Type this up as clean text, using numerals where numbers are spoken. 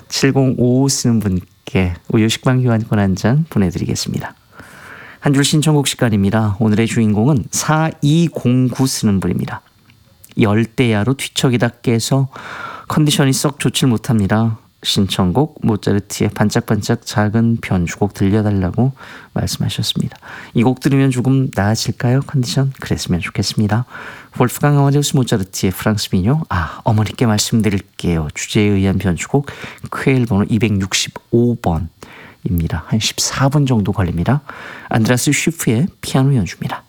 7055 쓰는 분께 우유 식빵 교환권 한 잔 보내드리겠습니다. 한 줄 신청곡 시간입니다. 오늘의 주인공은 4209 쓰는 분입니다. 열대야로 뒤척이다 깨서 컨디션이 썩 좋질 못합니다. 신청곡 모차르트의 반짝반짝 작은 변주곡 들려달라고 말씀하셨습니다. 이 곡 들으면 조금 나아질까요? 컨디션? 그랬으면 좋겠습니다. wolfgang 아마데우스 모차르트의 프랑스 민요. 어머니께 말씀드릴게요. 주제에 의한 변주곡 퀘일 번호 265번입니다. 한 14분 정도 걸립니다. 안드라스 슈프의 피아노 연주입니다.